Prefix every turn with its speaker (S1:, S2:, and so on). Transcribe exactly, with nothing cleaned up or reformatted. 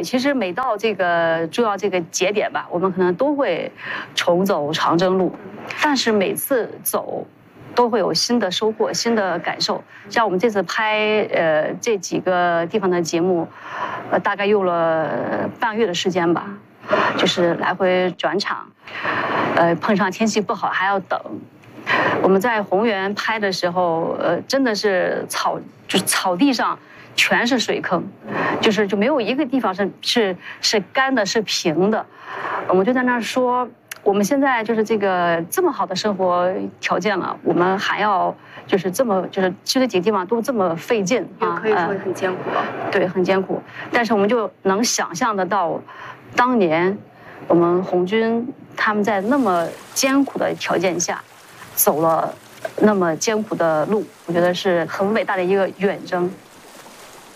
S1: 其实每到这个重要这个节点吧，我们可能都会重走长征路，但是每次走都会有新的收获、新的感受。像我们这次拍呃这几个地方的节目，呃大概用了半个月的时间吧，就是来回转场，呃碰上天气不好还要等。我们在红原拍的时候，呃真的是草就是草地上全是水坑，就是就没有一个地方是是是干的，是平的。我们就在那儿说，我们现在就是这个这么好的生活条件了，我们还要就是这么就是去这几个地方都这么费劲啊，
S2: 可以说很艰苦了。
S1: 对，很艰苦。但是我们就能想象得到，当年我们红军他们在那么艰苦的条件下，走了那么艰苦的路，我觉得是很伟大的一个远征。